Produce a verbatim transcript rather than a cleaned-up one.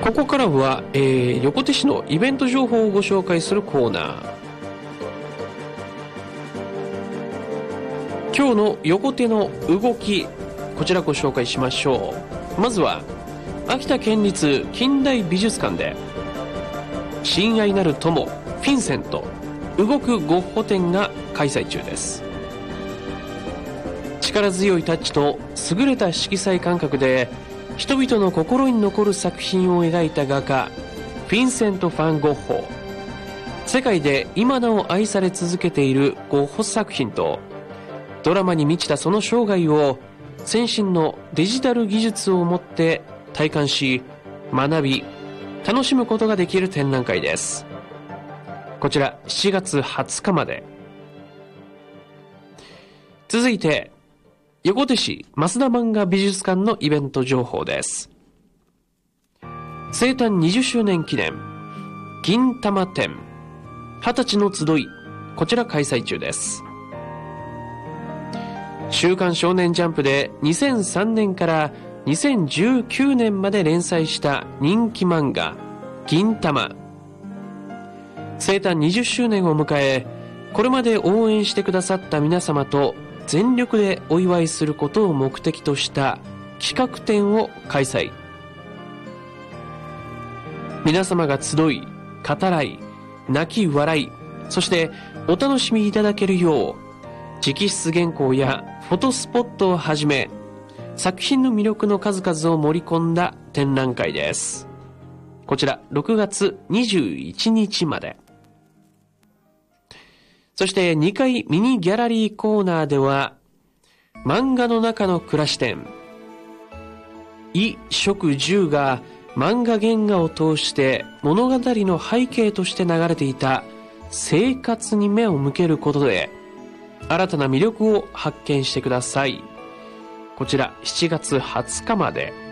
ここからは、えー、横手市のイベント情報をご紹介するコーナー。今日の横手の動き、こちらご紹介しましょう。まずは秋田県立近代美術館で親愛なる友フィンセント動くゴッホ展が開催中です。力強いタッチと優れた色彩感覚で人々の心に残る作品を描いた画家フィンセント・ファン・ゴッホ。世界で今なお愛され続けているゴッホ作品とドラマに満ちたその生涯を先進のデジタル技術をもって体感し学び楽しむことができる展覧会です。こちらしちがつはつかまで。続いて横手市増田漫画美術館のイベント情報です。生誕にじゅっしゅうねん記念銀玉展はたちの集い、こちら開催中です。週刊少年ジャンプでにせんさんねんからにせんじゅうきゅうねんまで連載した人気漫画銀玉。生誕にじゅっしゅうねんを迎え、これまで応援してくださった皆様と全力でお祝いすることを目的とした企画展を開催。皆様が集い、語らい、泣き笑い、そしてお楽しみいただけるよう直筆原稿やフォトスポットをはじめ作品の魅力の数々を盛り込んだ展覧会です。こちらろくがつにじゅういちにちまで。そしてにかいミニギャラリーコーナーでは漫画の中の暮らし展衣食住が漫画原画を通して物語の背景として流れていた生活に目を向けることで新たな魅力を発見してください。こちらしちがつはつかまで。